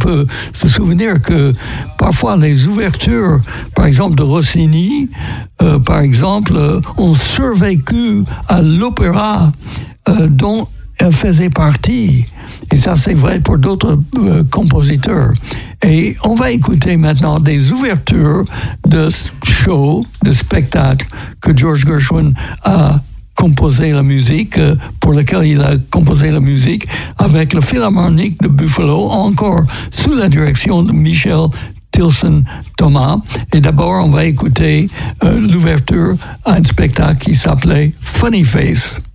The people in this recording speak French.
peut se souvenir que parfois les ouvertures, par exemple de Rossini, par exemple, ont survécu à l'opéra dont elle faisait partie. Et ça, c'est vrai pour d'autres compositeurs. Et on va écouter maintenant des ouvertures de shows, de spectacles que George Gershwin a composé la musique, pour lequel il a composé la musique avec le Philharmonique de Buffalo, encore sous la direction de Michel Tilson Thomas. Et d'abord, on va écouter l'ouverture à un spectacle qui s'appelait Funny Face.